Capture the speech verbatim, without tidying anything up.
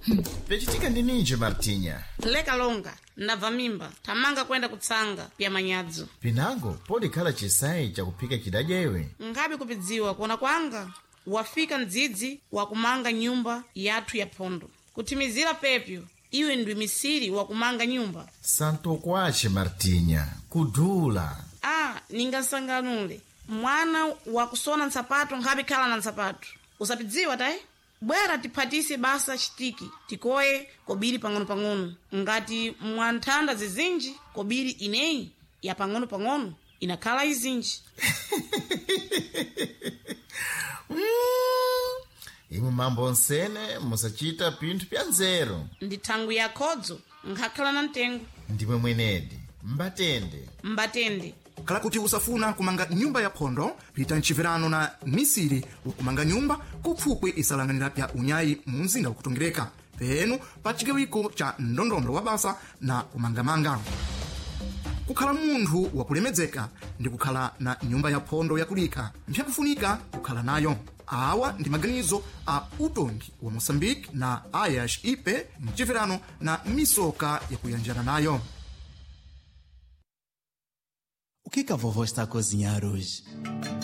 Pechitika ndi ninji Martinha. Leka longa, ndabva mimba, tamanga kwenda kutsanga pya manyadzo. Pinango, podi khala chisayi chakuphika chidadya iwe? Ngabe kupidziwa kuona kwanga, wafika mdzidzi wakumanga nyumba yathu ya phondo. Kutimizira pepyo, iwe ndwi misiri wakumanga nyumba. Santo kwace Martinha, kudula. Ah, ningasanganule. Mwana wakusona nsapato ngabe khala na nsapato. Usapidziwa tae? Bwera tiphatise basa chitiki, tikoye kobiri pang'ono-pang'ono. Ngati mwanthanda zizinji, kobiri ineyi ya pang'ono-pang'ono inakhala izinji. mm. Imu mambo nsene musachita pinthu pya nzeru. Ndi thangu ya khodzo, ngakhala na mtengo. Ndimwe mwenedi, mbatende. Mbatende. Kala kuti usafuna kumanga nyumba ya phondo, pita mchivirano na misiri ukumanga nyumba kupfukwe isalanganira pya unyayi munzinda ukutongereka. Penu pa chigawiko cha ndondondo wa basa na kumangamanga. Kukhala munthu wakulemedzeka ndi kukhala na nyumba ya phondo yakulika. Mpyakufunika kukhala nayo. Awa ndi maganizo a utongi wa Moçambique na Ayash Ipe mchivirano na misoka yakuyanjana nayo. O que que a vovó está a cozinhar hoje?